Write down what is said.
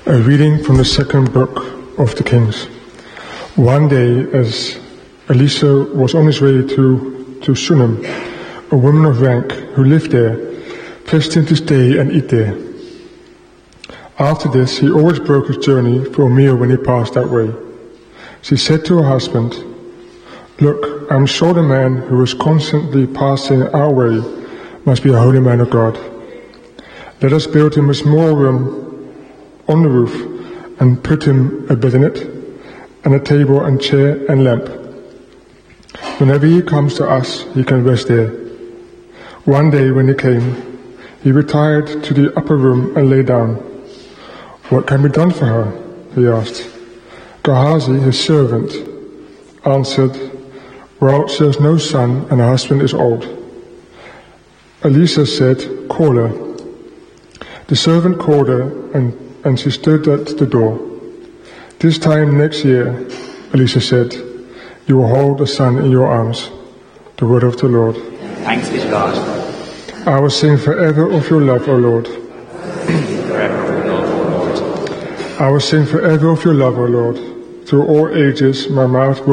A reading from the second book of the Kings. One day, as Elisha was on his way to Shunem, a woman of rank who lived there pressed him to stay and eat there. After this, he always broke his journey for a meal when he passed that way. She said to her husband, "Look, I'm sure the man who is constantly passing our way must be a holy man of God. Let us build him a small room on the roof and put him a bed in it, and a table and chair and lamp. Whenever he comes to us, he can rest there." One day when he came, he retired to the upper room and lay down. "What can be done for her?" he asked. Gehazi, his servant, answered, "Well, she has no son and her husband is old." Elisha said, "Call her." The servant called her and she stood at the door. "This time next year," Elisha said, "you will hold a son in your arms." The word of the Lord. Thanks be to God. I will sing forever of your love, O Lord. Forever of your love, O Lord. I will sing forever of your love, O Lord. Through all ages my mouth will